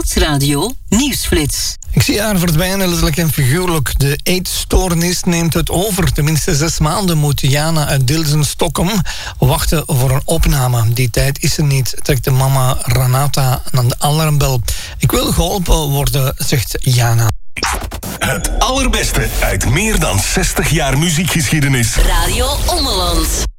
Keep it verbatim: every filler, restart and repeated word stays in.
Nieuwsradio Nieuwsflits. Ik zie haar verdwijnen, letterlijk en figuurlijk. De eetstoornis neemt het over. Tenminste zes maanden moet Jana uit Dilsen-Stockholm wachten voor een opname. Die tijd is er niet, trekt de mama Renata aan de alarmbel. Ik wil geholpen worden, zegt Jana. Het allerbeste uit meer dan zestig jaar muziekgeschiedenis. Radio Ommeland.